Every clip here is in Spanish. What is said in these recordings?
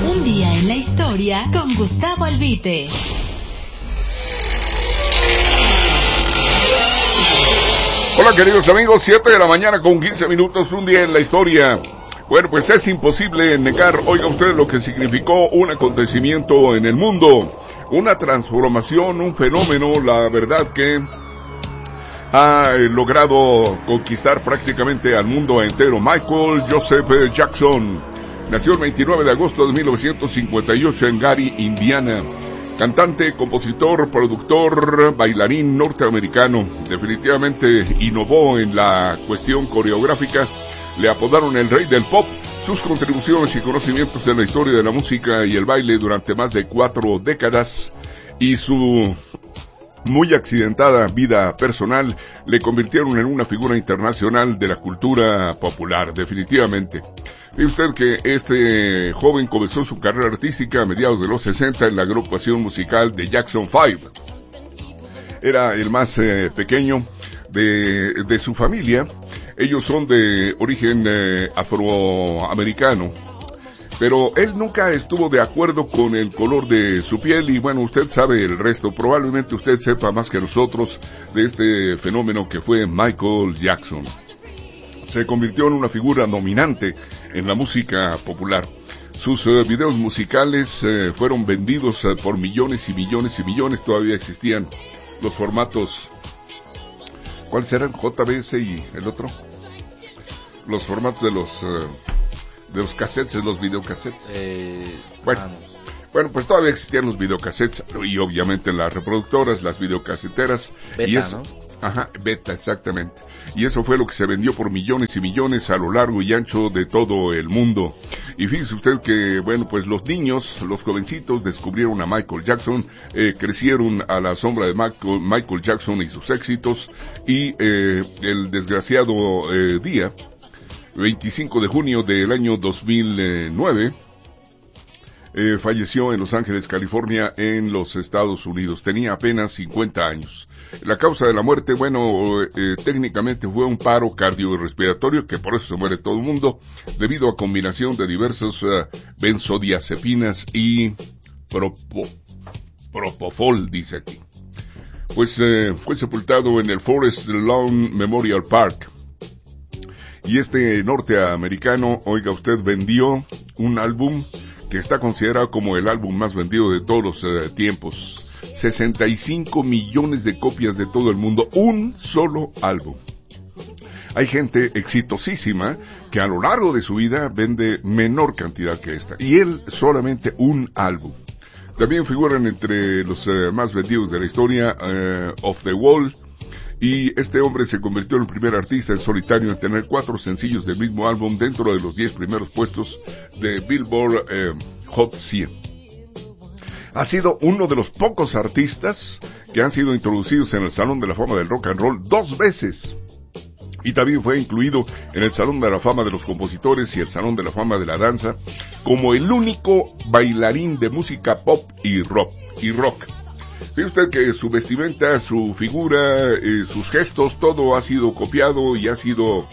Un día en la historia con Gustavo Albite. Hola queridos amigos, 7 de la mañana con 15 minutos, un día en la historia. Bueno, pues es imposible negar, oiga usted, lo que significó un acontecimiento en el mundo, una transformación, un fenómeno, la verdad que ha logrado conquistar prácticamente al mundo entero. Michael Joseph Jackson nació el 29 de agosto de 1958 en Gary, Indiana. Cantante, compositor, productor, bailarín norteamericano. Definitivamente innovó en la cuestión coreográfica. Le apodaron el rey del pop. Sus contribuciones y conocimientos en la historia de la música y el baile durante más de 4 décadas y su muy accidentada vida personal le convirtieron en una figura internacional de la cultura popular, definitivamente. Ve usted que este joven comenzó su carrera artística a mediados de los 60 en la agrupación musical de Jackson 5. Era el más pequeño de su familia. Ellos son de origen afroamericano. Pero él nunca estuvo de acuerdo con el color de su piel y bueno, usted sabe el resto. Probablemente usted sepa más que nosotros de este fenómeno que fue Michael Jackson. Se convirtió en una figura dominante en la música popular. Sus videos musicales fueron vendidos por millones y millones y millones. Todavía existían los formatos. ¿Cuáles eran? JBS y el otro. Los formatos de los cassettes, de los videocassettes. Bueno, pues todavía existían los videocassettes y obviamente las reproductoras, las videocaseteras. Beta, y eso, ¿no? Ajá, beta, exactamente. Y eso fue lo que se vendió por millones y millones a lo largo y ancho de todo el mundo. Y fíjese usted que, bueno, pues los niños, los jovencitos descubrieron a Michael Jackson, crecieron a la sombra de Michael Jackson y sus éxitos, y el desgraciado día 25 de junio del año 2009, falleció en Los Ángeles, California, en los Estados Unidos. Tenía apenas 50 años. La causa de la muerte, bueno, técnicamente fue un paro cardiorrespiratorio, que por eso se muere todo el mundo, debido a combinación de diversos benzodiazepinas y propofol, dice aquí. Pues fue sepultado en el Forest Lawn Memorial Park. Y este norteamericano, oiga usted, vendió un álbum que está considerado como el álbum más vendido de todos los tiempos. 65 millones de copias de todo el mundo, un solo álbum. Hay gente exitosísima que a lo largo de su vida vende menor cantidad que esta, y él solamente un álbum. También figuran entre los más vendidos de la historia, Off the Wall. Y este hombre se convirtió en el primer artista en solitario en tener 4 sencillos del mismo álbum dentro de los 10 primeros puestos de Billboard Hot 100. Ha sido uno de los pocos artistas que han sido introducidos en el Salón de la Fama del Rock and Roll 2 veces. Y también fue incluido en el Salón de la Fama de los Compositores y el Salón de la Fama de la Danza como el único bailarín de música pop y rock. Fíjese usted que su vestimenta, su figura, sus gestos, todo ha sido copiado y ha sido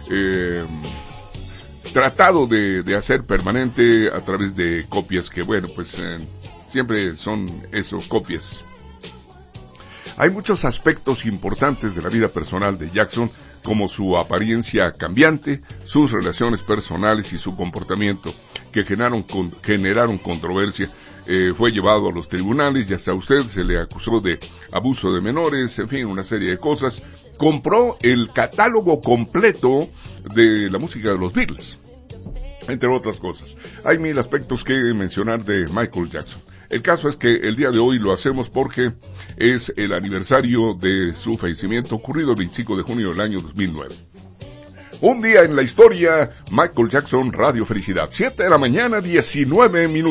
tratado de hacer permanente a través de copias que, bueno, pues siempre son eso, copias. Hay muchos aspectos importantes de la vida personal de Jackson, como su apariencia cambiante, sus relaciones personales y su comportamiento, que generaron controversia. Fue llevado a los tribunales, ya sea usted, se le acusó de abuso de menores, en fin, una serie de cosas. Compró el catálogo completo de la música de los Beatles, entre otras cosas. Hay 1000 aspectos que mencionar de Michael Jackson. El caso es que el día de hoy lo hacemos porque es el aniversario de su fallecimiento, ocurrido el 25 de junio del año 2009. Un día en la historia, Michael Jackson, Radio Felicidad. 7 de la mañana, 19 minutos.